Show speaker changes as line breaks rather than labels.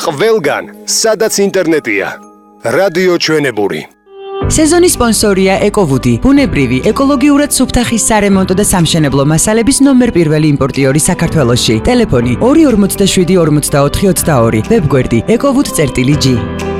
ყველგან, სადაც ინტერნეტია. რადიო ჩვენებური.
სეზონის სპონსორია ეკოვუდი, ბუნებრივი, ეკოლოგიურად სუფთახის სარემონტო და სამშენებლო მასალების ნომერ პირველი იმპორტიორი საქართველოში. ტელეფონი 247 44 22, ვებგვერდი ekovud.gr